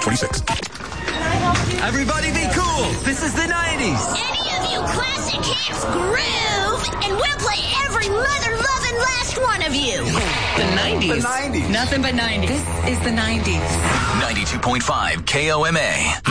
26. Everybody be cool. This is the 90s. Any of you classic hits groove, and we'll play every mother-loving last one of you. The 90s. The 90s. Nothing but 90s. This is the 90s. 92.5 KOMA.